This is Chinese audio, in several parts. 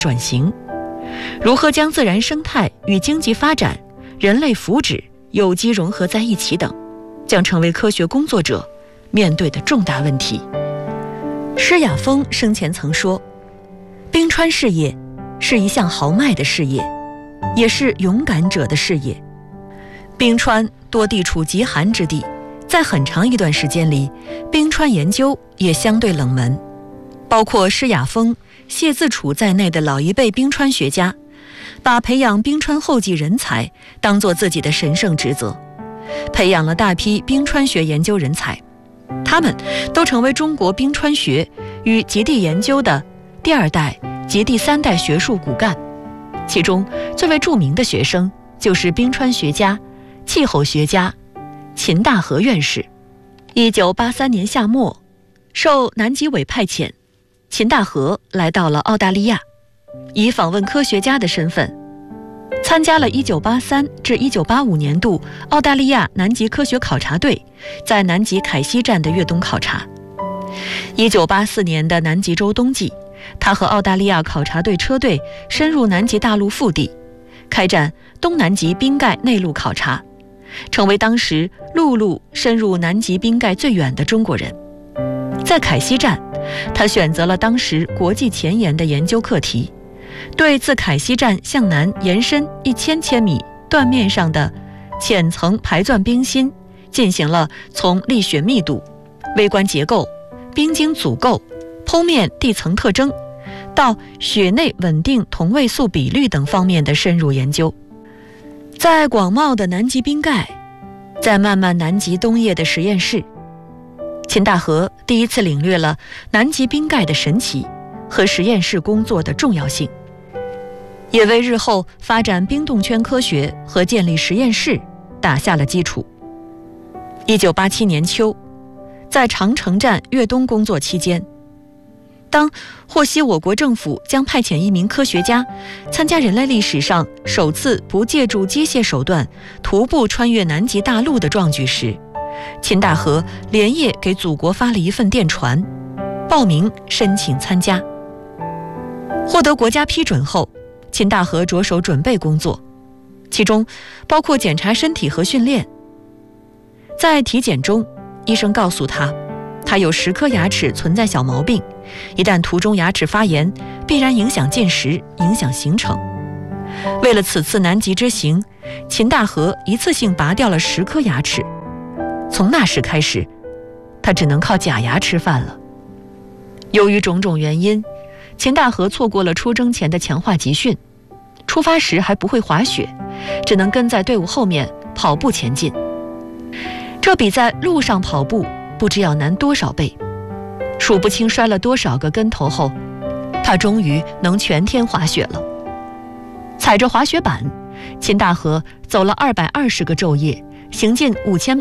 转型，如何将自然生态与经济发展、人类福祉有机融合在一起等，将成为科学工作者面对的重大问题。施雅峰生前曾说，冰川事业是一项豪迈的事业，也是勇敢者的事业。冰川多地处极寒之地，在很长一段时间里，冰川研究也相对冷门。包括施雅峰、谢自处在内的老一辈冰川学家，把培养冰川后继人才当作自己的神圣职责，培养了大批冰川学研究人才，他们都成为中国冰川学与极地研究的第二代及第三代学术骨干。其中最为著名的学生就是冰川学家、气候学家秦大河院士。1983年夏末，受南极委派遣，秦大河来到了澳大利亚，以访问科学家的身份，参加了1983至1985年度澳大利亚南极科学考察队在南极凯西站的越冬考察。1984年的南极洲冬季，他和澳大利亚考察队车队深入南极大陆腹地，开展东南极冰盖内陆考察，成为当时陆路深入南极冰盖最远的中国人。在凯西站，他选择了当时国际前沿的研究课题，对自凯西站向南延伸1000千米断面上的浅层排钻冰芯进行了从砾雪密度、微观结构、冰晶组构、剖面地层特征到雪内稳定同位素比率等方面的深入研究。在广袤的南极冰盖，在漫漫南极冬夜的实验室，秦大河第一次领略了南极冰盖的神奇和实验室工作的重要性，也为日后发展冰冻圈科学和建立实验室打下了基础。1987年秋，在长城站越冬工作期间，当获悉我国政府将派遣一名科学家参加人类历史上首次不借助机械手段徒步穿越南极大陆的壮举时，秦大河连夜给祖国发了一份电传，报名申请参加。获得国家批准后，秦大河着手准备工作，其中包括检查身体和训练。在体检中，医生告诉他，他有10颗牙齿存在小毛病，一旦途中牙齿发炎，必然影响进食，影响行程。为了此次南极之行，秦大河一次性拔掉了10颗牙齿。从那时开始，他只能靠假牙吃饭了。由于种种原因，秦大河错过了出征前的强化集训，出发时还不会滑雪，只能跟在队伍后面跑步前进。这比在路上跑步不知要难多少倍。数不清摔了多少个跟头后，他终于能全天滑雪了。踩着滑雪板，秦大河走了220个昼夜，行进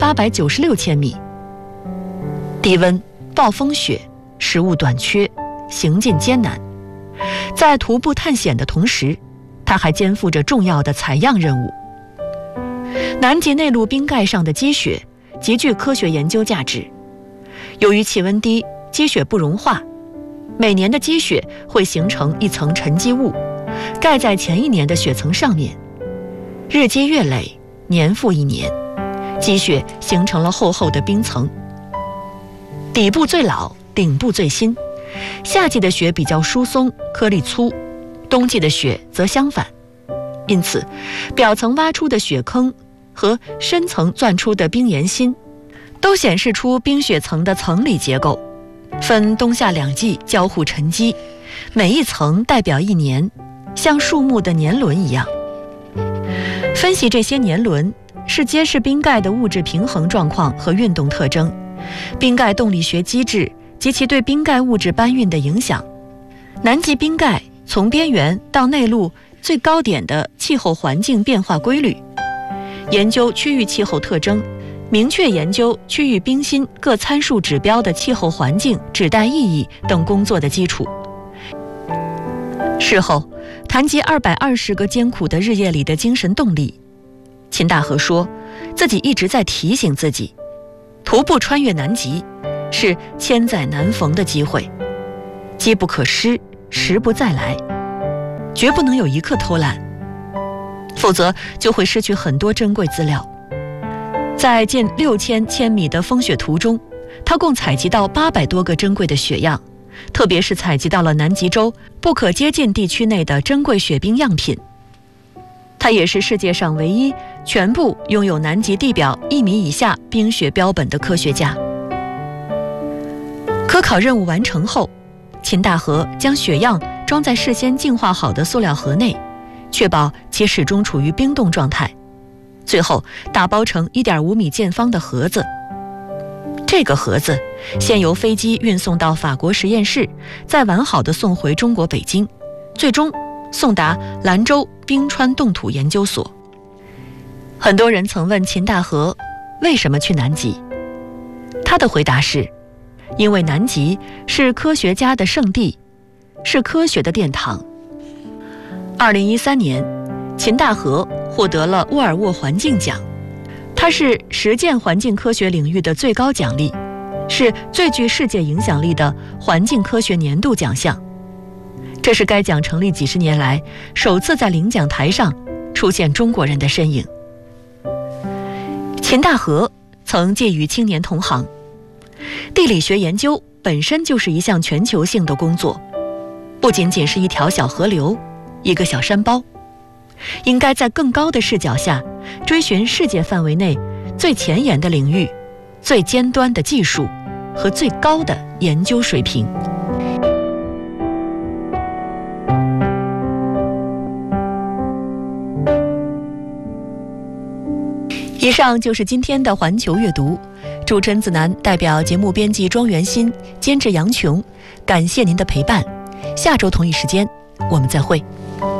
5896千米。低温、暴风雪、食物短缺，行进艰难。在徒步探险的同时，他还肩负着重要的采样任务。南极内陆冰盖上的积雪极具科学研究价值。由于气温低，积雪不融化，每年的积雪会形成一层沉积物，盖在前一年的雪层上面。日积月累，年复一年，积雪形成了厚厚的冰层。底部最老，顶部最新。夏季的雪比较疏松，颗粒粗，冬季的雪则相反。因此，表层挖出的雪坑和深层钻出的冰岩芯，都显示出冰雪层的层理结构，分冬夏2季交互沉积，每一层代表一年，像树木的年轮一样。分析这些年轮，是揭示冰盖的物质平衡状况和运动特征，冰盖动力学机制及其对冰盖物质搬运的影响。南极冰盖从边缘到内陆最高点的气候环境变化规律，研究区域气候特征，明确研究区域冰芯各参数指标的气候环境指代意义等工作的基础。事后谈及220个艰苦的日夜里的精神动力，秦大河说，自己一直在提醒自己，徒步穿越南极是千载难逢的机会，机不可失，时不再来。 绝不能有一刻偷懒，否则就会失去很多珍贵资料。在近6000千米的风雪图中，他共采集到800多个珍贵的雪样，特别是采集到了南极洲不可接近地区内的珍贵雪冰样品。他也是世界上唯一全部拥有南极地表1米以下冰雪标本的科学家。科考任务完成后，秦大河将雪样装在事先净化好的塑料盒内，确保其始终处于冰冻状态，最后打包成1.5米见方的盒子。这个盒子先由飞机运送到法国实验室，再完好地送回中国北京，最终送达兰州冰川冻土研究所。很多人曾问秦大河为什么去南极，他的回答是：因为南极是科学家的圣地，是科学的殿堂。2013年，秦大河获得了沃尔沃环境奖，它是实践环境科学领域的最高奖励，是最具世界影响力的环境科学年度奖项。这是该奖成立几十年来首次在领奖台上出现中国人的身影。秦大河曾寄语青年同行，地理学研究本身就是一项全球性的工作，不仅仅是一条小河流，一个小山包，应该在更高的视角下追寻世界范围内最前沿的领域、最尖端的技术和最高的研究水平。以上就是今天的环球阅读，主持人子楠代表节目编辑庄元新，监制杨琼，感谢您的陪伴。下周同一时间我们再会。